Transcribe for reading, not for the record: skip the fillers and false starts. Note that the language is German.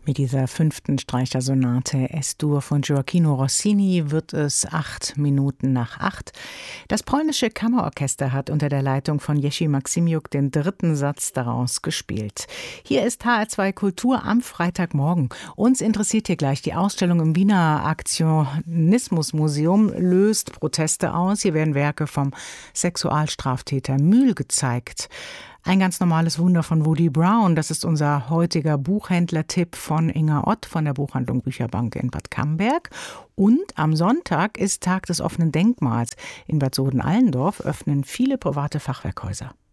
Mit dieser 5. Streichersonate S-Dur von Gioacchino Rossini wird es 8:08. Das polnische Kammerorchester hat unter der Leitung von Jerzy Maksymjuk den 3. Satz daraus gespielt. Hier ist HR2 Kultur am Freitagmorgen. Uns interessiert hier gleich die Ausstellung im Wiener Aktionismusmuseum löst Proteste aus. Hier werden Werke vom Sexualstraftäter Mühl gezeigt. Ein ganz normales Wunder von Woody Brown, das ist unser heutiger Buchhändlertipp von Inga Ott von der Buchhandlung Bücherbank in Bad Camberg. Und am Sonntag ist Tag des offenen Denkmals. In Bad Soden-Allendorf öffnen viele private Fachwerkhäuser.